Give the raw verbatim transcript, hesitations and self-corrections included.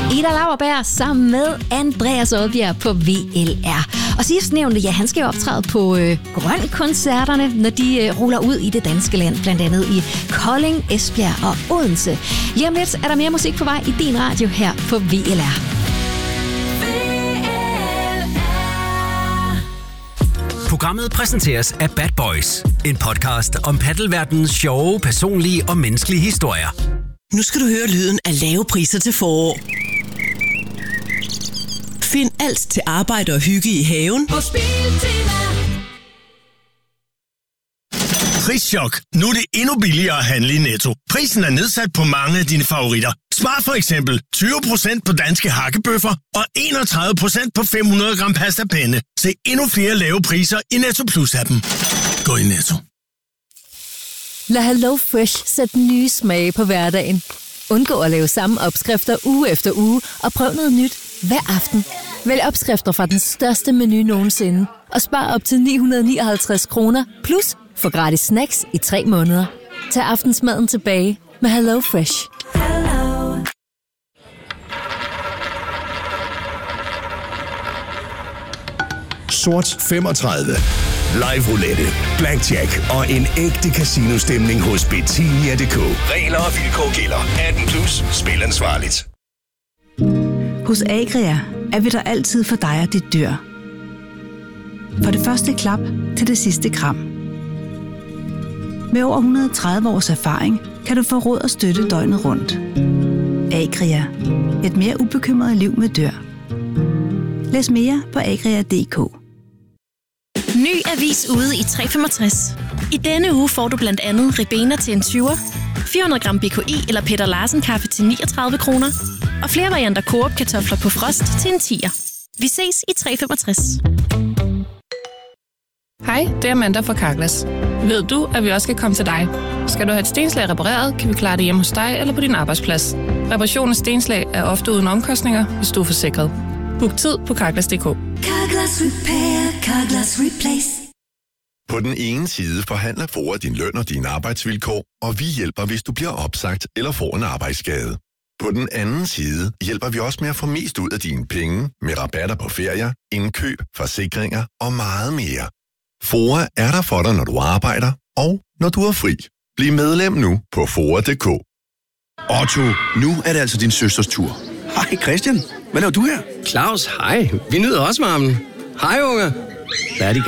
Ida Lauerberg sammen med Andreas Odbjerg på V L R. Og sidstnævnte, ja, han skal jo optræde på øh, Grøn-koncerterne, når de øh, ruller ud i det danske land, blandt andet i Kolding, Esbjerg og Odense. Lige om lidt er der mere musik på vej i din radio her på V L R. Programmet præsenteres af Bad Boys, en podcast om paddelverdenens sjove, personlige og menneskelige historier. Nu skal du høre lyden af lave priser til forår. Find alt til arbejde og hygge i haven på Biltema. Prischok. Nu er det endnu billigere at handle i Netto. Prisen er nedsat på mange af dine favoritter. Spar for eksempel tyve procent på danske hakkebøffer og enogtredive procent på fem hundrede gram pasta penne. Se endnu flere lave priser i Netto Plus-appen. Gå i Netto. Lad Hello Fresh sætte nye smage på hverdagen. Undgå at lave samme opskrifter uge efter uge og prøv noget nyt hver aften. Vælg opskrifter fra den største menu nogensinde og spar op til ni hundrede nioghalvtreds kroner plus få gratis snacks i tre måneder. Tag aftensmaden tilbage med Hello Fresh. Sort femogtredive. Live roulette, blackjack og en ægte casino-stemning hos Betinia punktum d k. Regler og vilkår gælder. atten plus. Spil ansvarligt. Hos Agria er vi der altid for dig og dit dyr. Fra det første klap til det sidste kram. Med over et hundrede og tredive års erfaring kan du få råd og støtte døgnet rundt. Agria. Et mere ubekymret liv med dyr. Læs mere på agria punktum d k. Ny avis ude i tre femogtres. I denne uge får du blandt andet Ribena til en tyver, fire hundrede gram B K I eller Peter Larsen kaffe til niogtredive kroner, og flere varianter Coop kartofler på frost til en tier. Vi ses i tre femogtres. Hej, det er Amanda fra Carglass. Ved du, at vi også skal komme til dig? Skal du have et stenslag repareret, kan vi klare det hjemme hos dig eller på din arbejdsplads. Reparation af stenslag er ofte uden omkostninger, hvis du er forsikret. Book tid på Carglass punktum d k. Carglass Repair, Carglass Replace. På den ene side forhandler F O A din løn og dine arbejdsvilkår, og vi hjælper, hvis du bliver opsagt eller får en arbejdsskade. På den anden side hjælper vi også med at få mest ud af dine penge med rabatter på ferier, indkøb, forsikringer og meget mere. F O A er der for dig, når du arbejder og når du er fri. Bliv medlem nu på foa punktum d k. Otto, nu er det altså din søsters tur. Hej Christian, hvad laver du her? Claus, hej. Vi nyder også varmen. Hej unge. Hvad er de